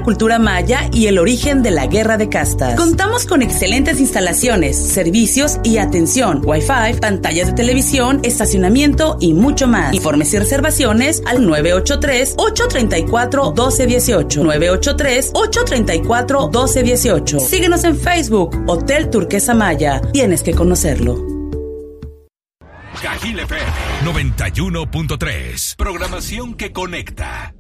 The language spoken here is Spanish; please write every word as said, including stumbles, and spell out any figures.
cultura maya y el origen de la guerra de castas. Contamos con excelentes instalaciones, servicios y atención, Wi-Fi, pantallas de televisión, estacionamiento y mucho más. Informes y reservaciones al nueve ocho tres, ocho tres cuatro, uno dos uno ocho, nueve ocho tres, ocho tres cuatro, uno dos uno ocho. Síguenos en Facebook, Hotel Turquesa Maya. Tienes que conocerlo. Cajil F M noventa y uno punto tres. Programación que conecta.